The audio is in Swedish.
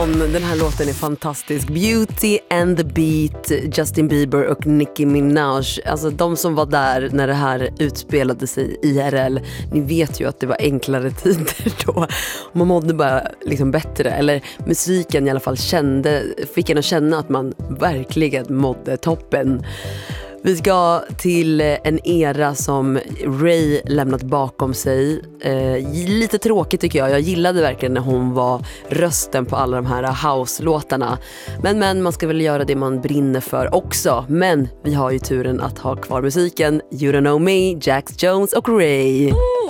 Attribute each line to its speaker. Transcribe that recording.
Speaker 1: John, den här låten är fantastisk. Beauty and the Beat, Justin Bieber och Nicki Minaj. Alltså de som var där när det här utspelade sig IRL, ni vet ju att det var enklare tider då. Man mådde bara liksom bättre, eller musiken i alla fall fick en att känna att man verkligen mådde toppen. Vi ska till en era som Ray lämnat bakom sig. Lite tråkigt tycker jag. Jag gillade verkligen när hon var rösten på alla de här house-låtarna. Men man ska väl göra det man brinner för också. Men vi har ju turen att ha kvar musiken. You Don't Know Me, Jax Jones och Ray.